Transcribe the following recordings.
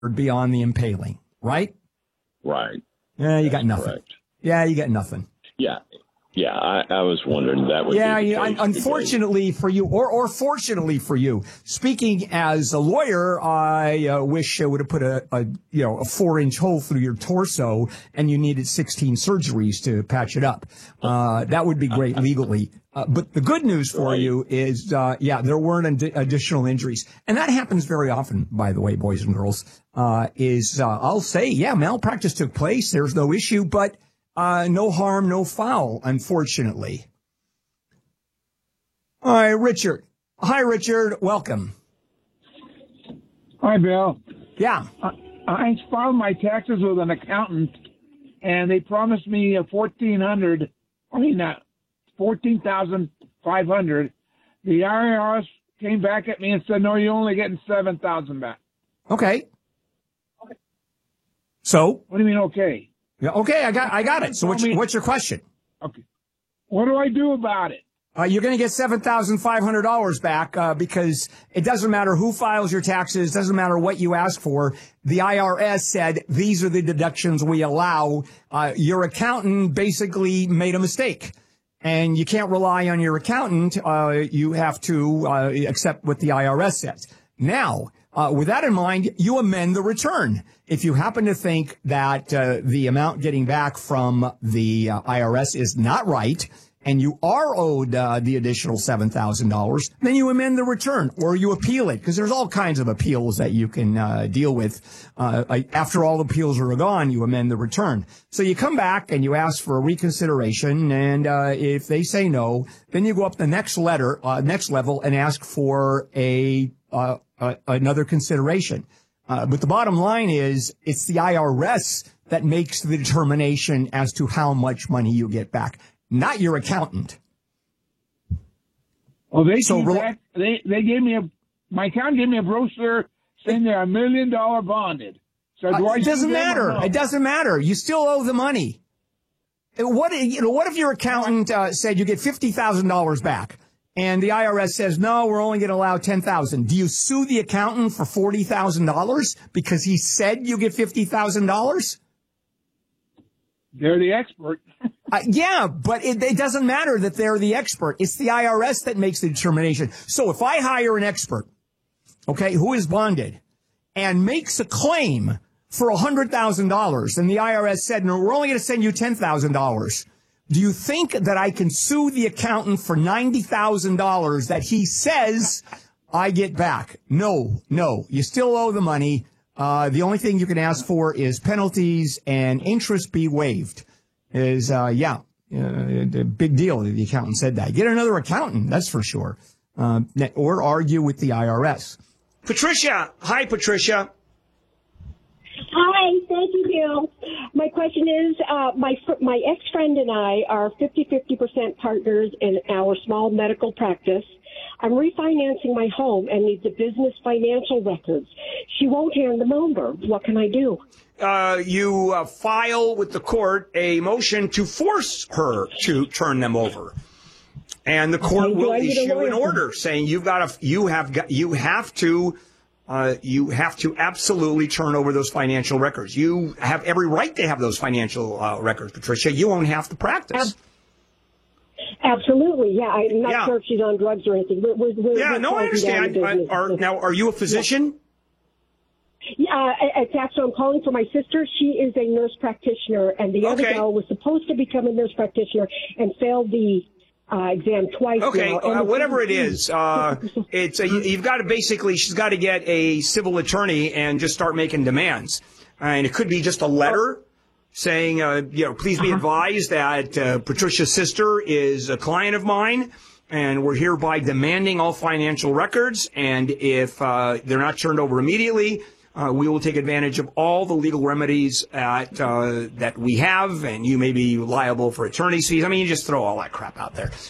beyond the impaling, right? Right. Yeah, you got nothing. Correct. Yeah, you got nothing. Yeah. Yeah, I was wondering that would be the case unfortunately for you, or fortunately for you. Speaking as a lawyer, I wish I would have put a 4-inch hole through your torso, and you needed 16 surgeries to patch it up. That would be great legally. But the good news for you is, there weren't additional injuries, and that happens very often. By the way, boys and girls, I'll say, malpractice took place. There's no issue, but. No harm, no foul, unfortunately. All right, Richard. Hi, Richard. Welcome. Hi, Bill. Yeah. I filed my taxes with an accountant, and they promised me $14,500. The IRS came back at me and said, "No, you're only getting $7,000 back." Okay. So? What do you mean, okay? Yeah, okay, I got it. So what's your question? Okay. What do I do about it? You're going to get $7,500 back because it doesn't matter who files your taxes, doesn't matter what you ask for. The IRS said these are the deductions we allow. Your accountant basically made a mistake, and you can't rely on your accountant. You have to accept what the IRS says. Now, with that in mind, you amend the return. If you happen to think that the amount getting back from the IRS is not right, and you are owed the additional $7,000, then you amend the return or you appeal it, because there's all kinds of appeals that you can deal with. After all appeals are gone, you amend the return. So you come back and you ask for a reconsideration, and if they say no, then you go up the next level and ask for another consideration. But the bottom line is it's the IRS that makes the determination as to how much money you get back, not your accountant. Well, they gave me my accountant gave me a brochure saying they're $1 million bonded. So it doesn't matter. It doesn't matter. You still owe the money. What if your accountant said you get $50,000 back? And the IRS says, no, we're only going to allow $10,000. Do you sue the accountant for $40,000 because he said you get $50,000? They're the expert. Yeah, but it doesn't matter that they're the expert. It's the IRS that makes the determination. So if I hire an expert, okay, who is bonded and makes a claim for $100,000, and the IRS said, no, we're only going to send you $10,000. Do you think that I can sue the accountant for $90,000 that he says I get back? No. You still owe the money. The only thing you can ask for is penalties and interest be waived. Big deal. The accountant said that. Get another accountant, that's for sure. Or argue with the IRS. Patricia. Hi, Patricia. Hi, thank you, Bill. My question is, my ex-friend and I are 50% partners in our small medical practice. I'm refinancing my home and need the business financial records. She won't hand them over. What can I do? You file with the court a motion to force her to turn them over. And the court will issue an order saying you have to absolutely turn over those financial records. You have every right to have those financial records, Patricia. You won't have to practice. Absolutely, yeah. I'm not sure if she's on drugs or anything. I understand. Are you a physician? Yeah, it's actually, I'm calling for my sister. She is a nurse practitioner, and the other girl was supposed to become a nurse practitioner and failed the exam twice. Okay, now. Whatever it is, you've got to she's got to get a civil attorney and just start making demands. And it could be just a letter saying, please be advised that Patricia's sister is a client of mine, and we're hereby demanding all financial records. And if they're not turned over immediately, we will take advantage of all the legal remedies that we have, and you may be liable for attorney's fees. I mean, you just throw all that crap out there.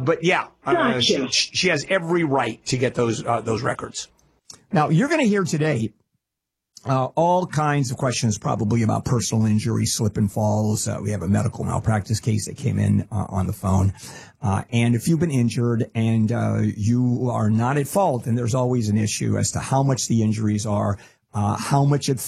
She has every right to get those records. Now, you're going to hear today all kinds of questions probably about personal injury, slip and falls. We have a medical malpractice case that came in on the phone. And if you've been injured and you are not at fault, and there's always an issue as to how much the injuries are, how much it